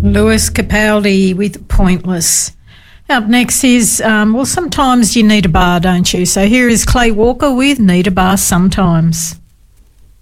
Lewis Capaldi with Pointless. Up next is, sometimes you need a bar, don't you? So here is Clay Walker with Need a Bar Sometimes.